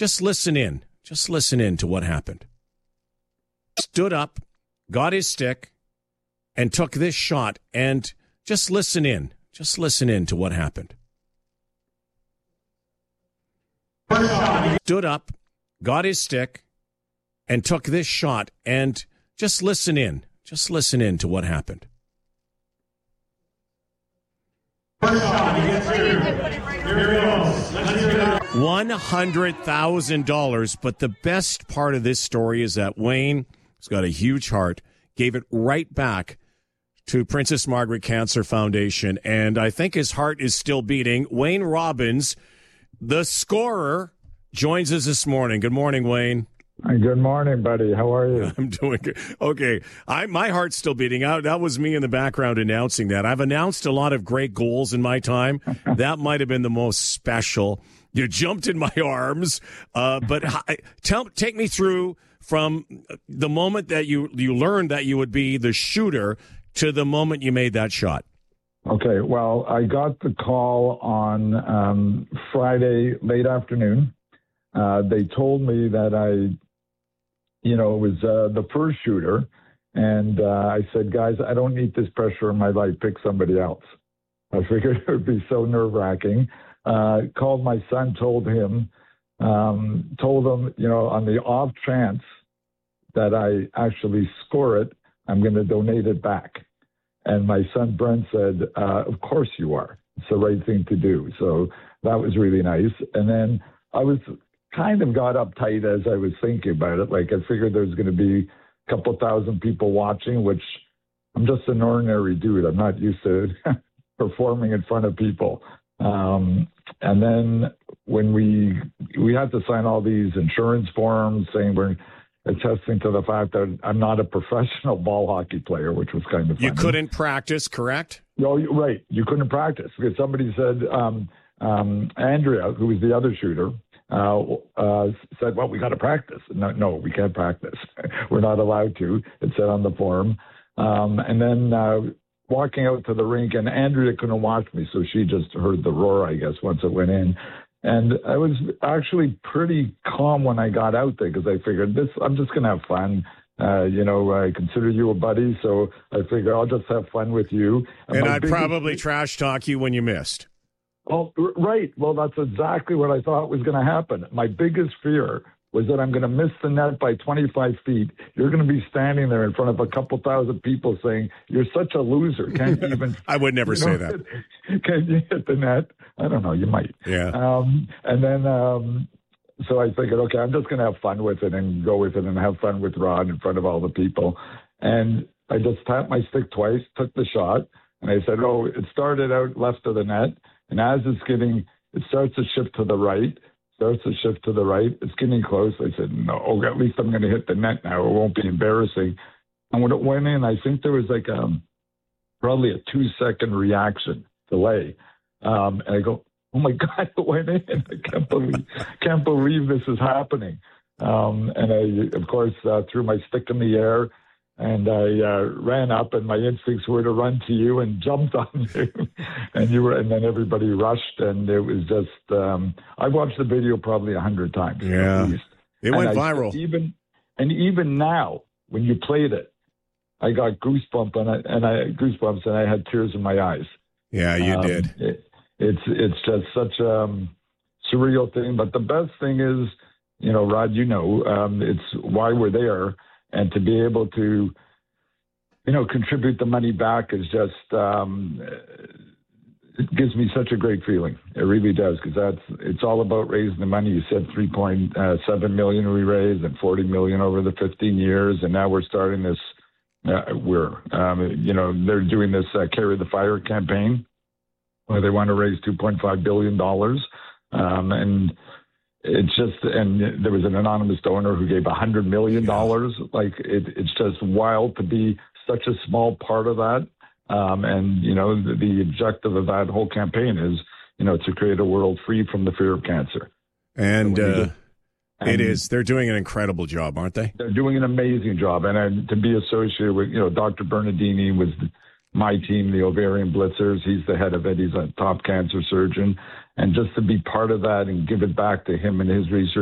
just listen in. Just listen in to what happened. Stood up, got his stick, and took this shot. And just listen in. Just listen in to what happened. Stood up, got his stick, and took this shot. And just listen in. Just listen in to what happened. $100,000. But the best part of this story is that Wayne has got a huge heart, gave it right back to Princess Margaret Cancer Foundation, and I think his heart is still beating. Wayne Robbins, the scorer, joins us this morning. Good morning, Wayne. Good morning, buddy. How are you? I'm doing good. Okay, my heart's still beating. That was me in the background announcing that. I've announced a lot of great goals in my time. That might have been the most special. You jumped in my arms, but take me through from the moment that you learned that you would be the shooter to the moment you made that shot. Okay, well, I got the call on Friday late afternoon. They told me that was the first shooter. And I said, guys, I don't need this pressure in my life. Pick somebody else. I figured it would be so nerve-wracking. Called my son, told him, on the off chance that I actually score it, I'm going to donate it back. And my son, Brent, said, of course you are. It's the right thing to do. So that was really nice. And then I was kind of got uptight as I was thinking about it. Like, I figured there's going to be a couple thousand people watching, which I'm just an ordinary dude. I'm not used to performing in front of people. And then when we had to sign all these insurance forms saying we're attesting to the fact that I'm not a professional ball hockey player, which was kind of funny. You couldn't practice, correct? No, right. You couldn't practice because somebody said, Andrea, who was the other shooter, said, well, we got to practice. No, we can't practice. We're not allowed to. It said on the form. And then walking out to the rink, and Andrea couldn't watch me, so she just heard the roar, I guess, once it went in. And I was actually pretty calm when I got out there because I figured I'm just going to have fun. I consider you a buddy, so I figured I'll just have fun with you. And I'd probably trash talk you when you missed. Oh, right. Well, that's exactly what I thought was going to happen. My biggest fear was that I'm going to miss the net by 25 feet. You're going to be standing there in front of a couple thousand people saying, you're such a loser. Can't you even... I would never say that. Can you hit the net? I don't know. You might. Yeah. And then, so I figured, okay, I'm just going to have fun with it and go with it and have fun with Rod in front of all the people. And I just tapped my stick twice, took the shot, and I said, it started out left of the net. And as it starts to shift to the right, it's getting close. I said, no, at least I'm going to hit the net now. It won't be embarrassing. And when it went in, I think there was like probably a 2-second reaction delay. And I go, oh my God, it went in. I can't believe this is happening. And I, of course, threw my stick in the air. And I ran up, and my instincts were to run to you and jumped on you, and then everybody rushed, and it was just. I watched the video probably 100 times. Yeah, it went viral. Even now, when you played it, I got goosebumps, and I had tears in my eyes. Yeah, you did. It's just such a surreal thing, but the best thing is, Rod, it's why we're there. And to be able to, contribute the money back is just, it gives me such a great feeling. It really does, because it's all about raising the money. You said $3.7 million we raised and $40 million over the 15 years. And now we're starting this, they're doing this Carry the Fire campaign where they want to raise $2.5 billion. And it's just, and there was an anonymous donor who gave $100 million. Like it's just wild to be such a small part of that. The objective of that whole campaign is, to create a world free from the fear of cancer. And it is. They're doing an incredible job, aren't they? They're doing an amazing job. And to be associated with, Dr. Bernardini was my team, the Ovarian Blitzers. He's the head of it. He's a top cancer surgeon. And just to be part of that and give it back to him and his research